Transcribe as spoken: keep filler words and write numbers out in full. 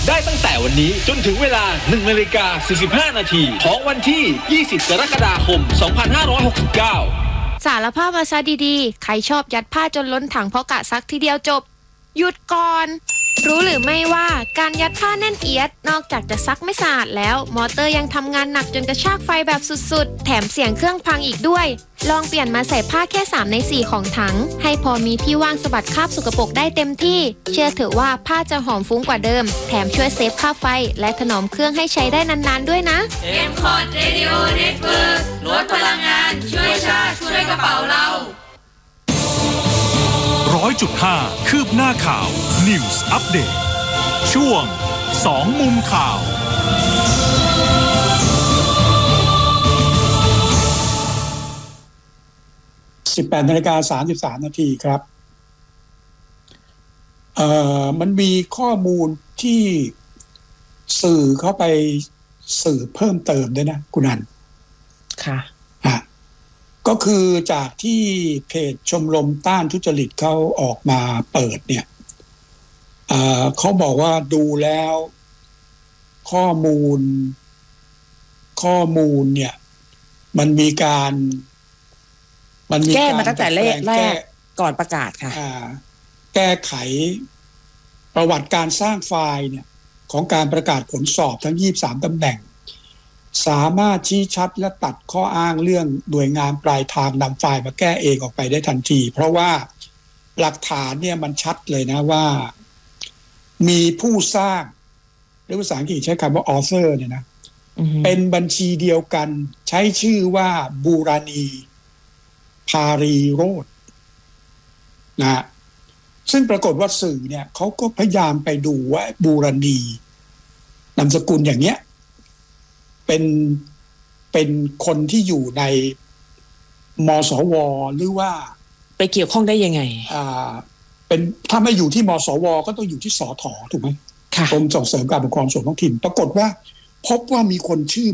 ได้ตั้งแต่วันนี้จนถึงเวลา หนึ่งนาฬิกาสี่สิบห้านาทีของวันที่ ยี่สิบ กรกฎาคม สองพันห้าร้อยหกสิบเก้าสารภาพมาซะดีๆใครชอบยัดผ้าจนล้นถังเพราะกะซักทีเดียวจบหยุดก่อนรู้หรือไม่ว่าการยัดผ้าแน่นเอียดนอกจากจะซักไม่สะอาดแล้วมอเตอร์ยังทำงานหนักจนกระชากไฟแบบสุดๆแถมเสียงเครื่องพังอีกด้วยลองเปลี่ยนมาใส่ผ้าแค่สามในสี่ของถังให้พอมีที่ว่างสะบัดคราบสกปรกได้เต็มที่เชื่อเถอะว่าผ้าจะหอมฟุ้งกว่าเดิมแถมช่วยเซฟค่าไฟและถนอมเครื่องให้ใช้ได้นานๆด้วยนะเอ็ม คอร์ด Radio Network ลดพลังงานช่วยชาติช่วยกระเป๋าเราร้อยจุดห้าคืบหน้าข่าว News Update ช่วงสองมุมข่าวสิบแปดนาฬิกาสามสิบสามนาทีครับเอ่อมันมีข้อมูลที่สื่อเข้าไปสื่อเพิ่มเติมด้วยนะคุณอันค่ะอ่ะก็คือจากที่เพจชมรมต้านทุจริตเขาออกมาเปิดเนี่ยเอ่อเขาบอกว่าดูแล้วข้อมูลข้อมูลเนี่ยมันมีการมันมีแก้การมาตั้งแต่แรกแรกก่อนประกาศค่ะแก้ไขประวัติการสร้างไฟล์เนี่ยของการประกาศผลสอบทั้งยี่สิบสามตำแหน่งสามารถชี้ชัดและตัดข้ออ้างเรื่องหน่วยงานปลายทางนำไฟล์มาแก้เองออกไปได้ทันทีเพราะว่าหลักฐานเนี่ยมันชัดเลยนะว่ามีผู้สร้างหรือภาษาอังกฤษใช้คำว่า author เนี่ยนะ mm-hmm. เป็นบัญชีเดียวกันใช้ชื่อว่าบูรานีพารีโรจน์นะซึ่งปรากฏว่าสื่อเนี่ยเขาก็พยายามไปดูว่าบูรานีนามสกุลอย่างเนี้ยเป็นเป็นคนที่อยู่ในมสวหรือว่าไปเกี่ยวข้องได้ยังไงอ่าเป็นถ้าไม่อยู่ที่มสวก็ต้องอยู่ที่สทถูกไหมกรมส่งเสริมการปกครองส่วนท้องถิ่นปรากฏว่าพบว่ามีคนชื่อ